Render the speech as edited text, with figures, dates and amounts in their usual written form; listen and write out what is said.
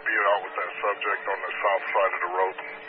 be out with that subject on the south side of the road.